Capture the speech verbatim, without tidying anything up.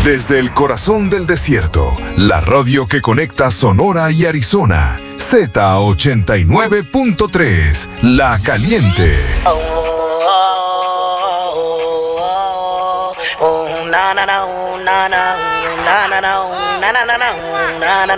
Desde el corazón del desierto, la radio que conecta Sonora y Arizona, Z ochenta y nueve punto tres, La Caliente. Oh, oh, oh, oh, oh, na na na, na na, na na na, na na na, na na.